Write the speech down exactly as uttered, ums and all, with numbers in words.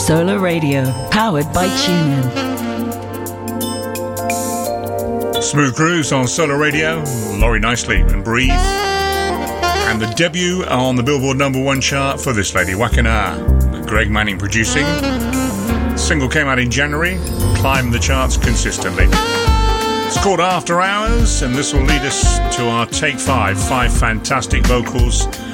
Solar Radio, powered by TuneIn. Smooth grooves on Solar Radio, Laurie Nicely and Breathe. And the debut on the Billboard number one chart for this lady, Wakana, Greg Manning producing. The single came out in January, climbed the charts consistently. It's called After Hours, and this will lead us to our Take Five. Five fantastic vocals